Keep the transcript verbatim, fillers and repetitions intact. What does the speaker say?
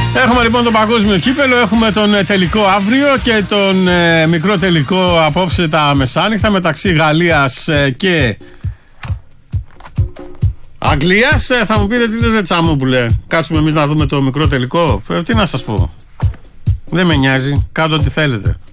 Έχουμε λοιπόν το παγκόσμιο κύπελο, έχουμε τον τελικό αύριο και τον ε, μικρό τελικό απόψε τα μεσάνυχτα μεταξύ Γαλλίας ε, και Αγγλίας. Ε, θα μου πείτε τι λες ρε Τσαμόπουλε, κάτσουμε εμείς να δούμε το μικρό τελικό. Ε, τι να σας πω, δεν με νοιάζει, κάντε ό,τι θέλετε.